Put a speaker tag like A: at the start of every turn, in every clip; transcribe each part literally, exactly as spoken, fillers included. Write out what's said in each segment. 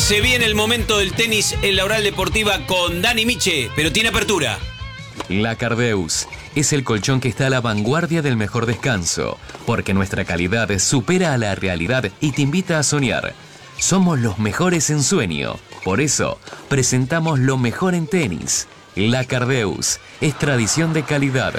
A: Se viene el momento del tenis en la Oral Deportiva con Dani Miche, pero tiene apertura.
B: La Cardeus es el colchón que está a la vanguardia del mejor descanso, porque nuestra calidad supera a la realidad y te invita a soñar. Somos los mejores en sueño, por eso presentamos lo mejor en tenis. La Cardeus es tradición de calidad.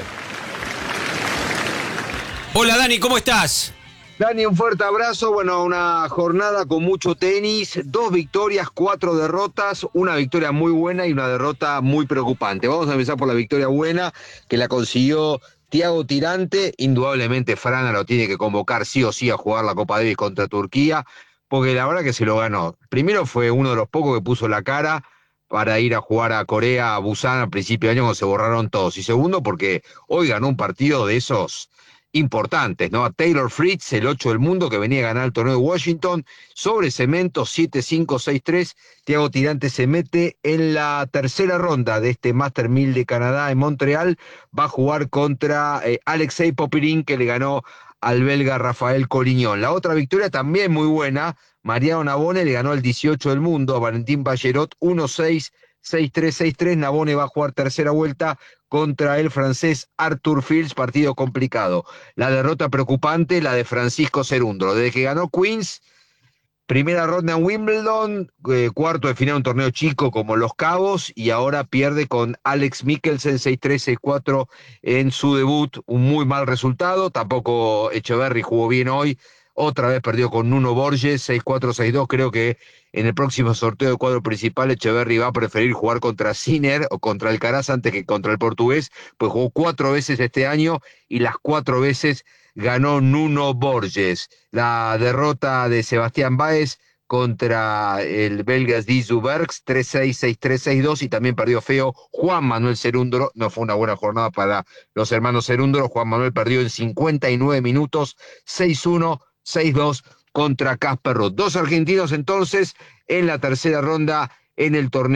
A: Hola Dani, ¿cómo estás?
C: Dani, un fuerte abrazo. Bueno, una jornada con mucho tenis, dos victorias, cuatro derrotas, una victoria muy buena y una derrota muy preocupante. Vamos a empezar por la victoria buena, que la consiguió Thiago Tirante. Indudablemente Frana lo tiene que convocar sí o sí a jugar la Copa Davis contra Turquía, porque la verdad que se lo ganó. Primero fue uno de los pocos que puso la cara para ir a jugar a Corea, a Busan a principio de año cuando se borraron todos. Y segundo, porque hoy ganó un partido de esos importantes, ¿no? A Taylor Fritz, el ocho del mundo, que venía a ganar el torneo de Washington, sobre cemento, siete cinco, seis tres. Thiago Tirante se mete en la tercera ronda de este Master mil de Canadá en Montreal. Va a jugar contra eh, Alexei Popyrin, que le ganó al belga Rafael Collignon. La otra victoria también muy buena, Mariano Navone le ganó el dieciocho del mundo a Valentín Ballerot, uno seis, seis tres, seis tres. Navone va a jugar tercera vuelta contra el francés Arthur Fils, partido complicado. La derrota preocupante, la de Francisco Cerúndolo. Desde que ganó Queens, primera ronda en Wimbledon, eh, cuarto de final un torneo chico como Los Cabos, y ahora pierde con Alex Mikkelsen seis tres, seis cuatro en su debut. Un muy mal resultado, tampoco Echeverry jugó bien hoy. Otra vez perdió con Nuno Borges, seis cuatro, seis dos. Creo que en el próximo sorteo de cuadro principal Echeverry va a preferir jugar contra Sinner o contra Alcaraz antes que contra el portugués, pues jugó cuatro veces este año y las cuatro veces ganó Nuno Borges. La derrota de Sebastián Báez contra el belga Dizu Bergs, tres seis, seis tres, seis dos, y también perdió feo Juan Manuel Cerúndolo. No fue una buena jornada para los hermanos Cerúndolo. Juan Manuel perdió en cincuenta y nueve minutos, seis uno, seis dos contra Casper Ruud. Dos argentinos entonces en la tercera ronda en el torneo